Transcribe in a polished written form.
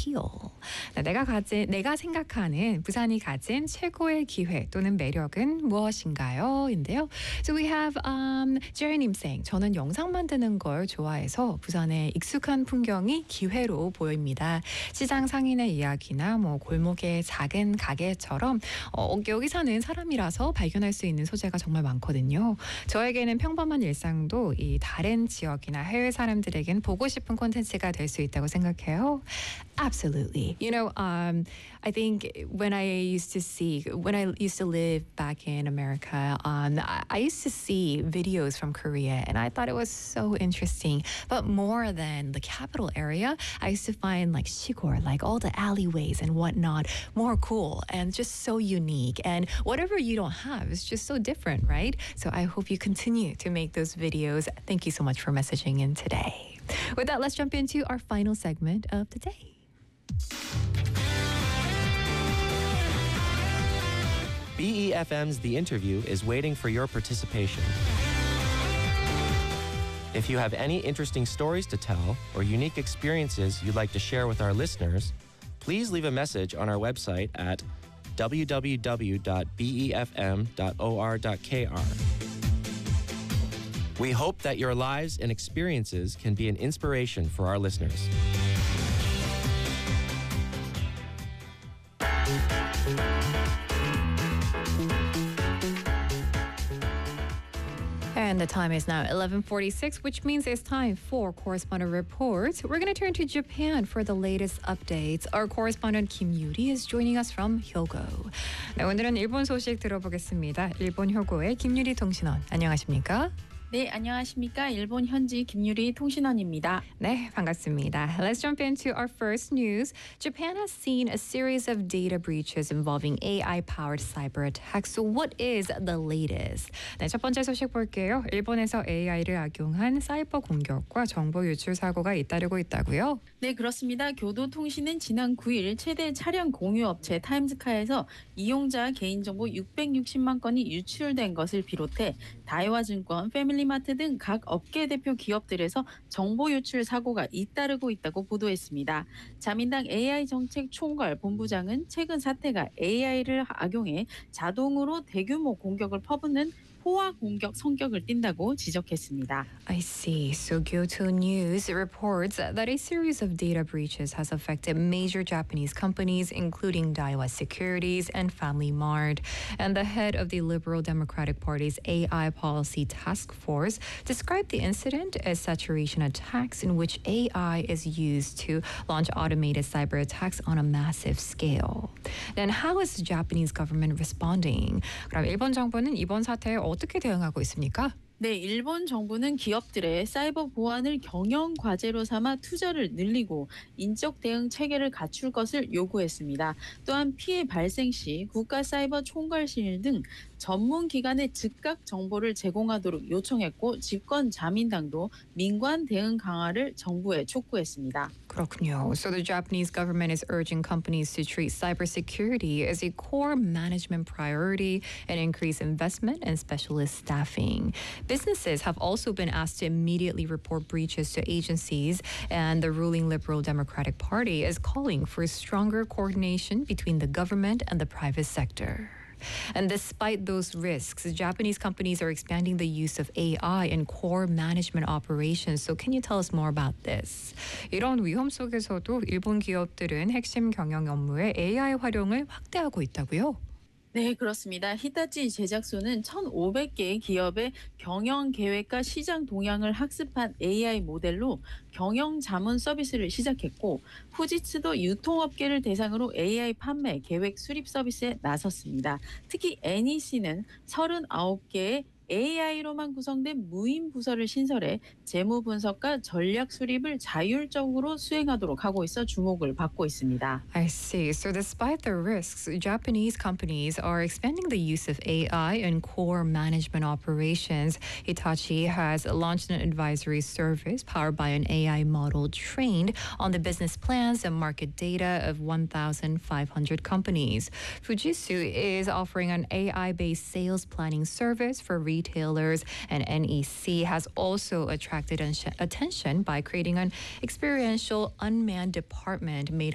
appeal. 내가 생각하는 부산이 가진 최고의 기회 또는 매력은 무엇인가요? 인데요. So we have 제리님 saying 저는 영상 만드는 걸 좋아해서 부산의 익숙한 풍경이 기회로 보입니다. 시장 상인의 이야기나 골목의 작은 가게처럼 여기 사는 사람이라서 발견할 수 있는 소재가 정말 많거든요. 저에게는 평범한 일상도 이 다른 지역이나 해외 사람들에겐 보고 싶은 콘텐츠가 될 수 있다고 생각해요. Absolutely. You know, I think when I used to live back in America, I used to see videos from Korea and I thought it was so interesting. But more than the capital area, I used to find like 시골, like all the alleyways and whatnot, more cool and just so unique. And whatever you don't have is just so different, right? So I hope you continue to make those videos. Thank you so much for messaging in today. With that, let's jump into our final segment of the day. BEFM's The Interview is waiting for your participation. If you have any interesting stories to tell or unique experiences you'd like to share with our listeners, please leave a message on our website at www.befm.or.kr. We hope that your lives and experiences can be an inspiration for our listeners. And the time is now 11:46, which means it's time for Correspondent Reports. We're going to turn to Japan for the latest updates. Our correspondent Kim Yuri is joining us from Hyogo. 네, 오늘은 일본 소식 들어보겠습니다. 일본 효고의 김유리 통신원, 안녕하십니까? 네, 안녕하십니까? 일본 현지 김유리 통신원입니다. 네, 반갑습니다. Let's jump into our first news. Japan has seen a series of data breaches involving AI-powered cyber attacks. So what is the latest? 네, 첫 번째 소식 볼게요. 일본에서 AI를 악용한 사이버 공격과 정보 유출 사고가 잇따르고 있다고요? 네, 그렇습니다. 교도통신은 지난 9일 최대 차량 공유업체 타임즈카에서 이용자 개인정보 660만 건이 유출된 것을 비롯해 다이와증권, 패밀리마트 등 각 업계 대표 기업들에서 정보 유출 사고가 잇따르고 있다고 보도했습니다. 자민당 AI 정책 총괄 본부장은 최근 사태가 AI를 악용해 자동으로 대규모 공격을 퍼붓는 포화 공격 성격을 띈다고 지적했습니다. I see. So Kyoto News reports that a series of data breaches has affected major Japanese companies, including Daiwa Securities and Family Mart. And the head of the Liberal Democratic Party's AI Policy Task Force described the incident as saturation attacks in which AI is used to launch automated cyber attacks on a massive scale. Then how is the Japanese government responding? 그럼 일본 정부는 이번 사태에 어떻게 대응하고 있습니까? 네, 일본 정부는 기업들의 사이버 보안을 경영 과제로 삼아 투자를 늘리고 인적 대응 체계를 갖출 것을 요구했습니다. 또한 피해 발생 시 국가 사이버 총괄실 등 전문 기관에 즉각 정보를 제공하도록 요청했고 집권 자민당도 민관 대응 강화를 정부에 촉구했습니다. 그렇군요. So the Japanese government is urging companies to treat cybersecurity as a core management priority and increase investment and specialist staffing. Businesses have also been asked to immediately report breaches to agencies, and the ruling Liberal Democratic Party is calling for stronger coordination between the government and the private sector. And despite those risks, Japanese companies are expanding the use of AI in core management operations. So can you tell us more about this? 이런 위험 속에서도 일본 기업들은 핵심 경영 업무에 AI 활용을 확대하고 있다고요? 네, 그렇습니다. 히타치 제작소는 1,500개의 기업의 경영 계획과 시장 동향을 학습한 AI 모델로 경영 자문 서비스를 시작했고 후지츠도 유통업계를 대상으로 AI 판매 계획 수립 서비스에 나섰습니다. 특히 NEC는 39개의 AI로만 구성된 무인 부서를 신설해 재무 분석과 전략 수립을 자율적으로 수행하도록 하고 있어 주목을 받고 있습니다. I see. So despite the risks, Japanese companies are expanding the use of AI in core management operations. Hitachi has launched an advisory service powered by an AI model trained on the business plans and market data of 1,500 companies. Fujitsu is offering an AI-based sales planning service for retailers, and NEC has also attracted attention by creating an experiential unmanned department made